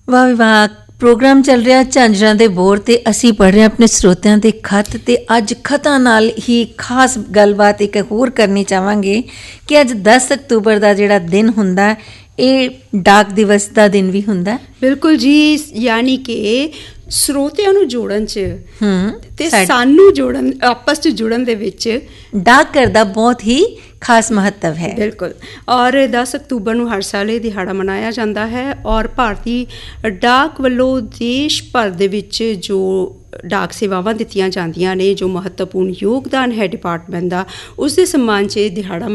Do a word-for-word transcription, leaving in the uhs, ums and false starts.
ਵਾਹ ਵੀ ਵਾਹ। ਪ੍ਰੋਗਰਾਮ ਚੱਲ ਰਿਹਾ ਝਾਂਜਰਾਂ ਦੇ ਬੋਰ 'ਤੇ ਅਸੀਂ ਪੜ੍ਹ ਰਹੇ ਆਪਣੇ ਸਰੋਤਿਆਂ ਦੇ ਖੱਤ। ਅਤੇ ਅੱਜ ਖੱਤਾਂ ਨਾਲ ਹੀ ਖਾਸ ਗੱਲਬਾਤ ਇੱਕ ਹੋਰ ਕਰਨੀ ਚਾਹਾਂਗੇ ਕਿ ਅੱਜ ਦਸ ਅਕਤੂਬਰ ਦਾ ਜਿਹੜਾ ਦਿਨ ਹੁੰਦਾ ਇਹ ਡਾਕ ਦਿਵਸ ਦਾ ਦਿਨ ਵੀ ਹੁੰਦਾ। ਬਿਲਕੁਲ ਜੀ, ਯਾਨੀ ਕਿ ਸਰੋਤਿਆਂ ਨੂੰ ਜੋੜਨ 'ਚ ਤੇ ਸਾਡੇ- ਸਾਨੂੰ ਜੋੜਨ, ਆਪਸ 'ਚ ਜੁੜਨ ਦੇ ਵਿੱਚ ਡਾਕ ਘਰ ਦਾ ਬਹੁਤ ਹੀ ਖਾਸ ਮਹੱਤਵ ਹੈ। ਬਿਲਕੁਲ। ਔਰ ਦਸ ਅਕਤੂਬਰ ਨੂੰ ਹਰ ਸਾਲ ਇਹ ਦਿਹਾੜਾ ਮਨਾਇਆ ਜਾਂਦਾ ਹੈ ਔਰ ਭਾਰਤੀ ਡਾਕ ਵੱਲੋਂ ਦੇਸ਼ ਭਰ ਦੇ ਵਿੱਚ ਜੋ ਡਾਕ ਸੇਵਾਵਾਂ ਦਿੱਤੀਆਂ ਜਾਂਦੀਆਂ ਨੇ, ਜੋ ਮਹੱਤਵਪੂਰਨ ਯੋਗਦਾਨ ਹੈ ਡਿਪਾਰਟਮੈਂਟ ਦਾ, ਉਸ ਦੇ ਸਨਮਾਨ 'ਚ ਇਹ ਦਿਹਾੜਾ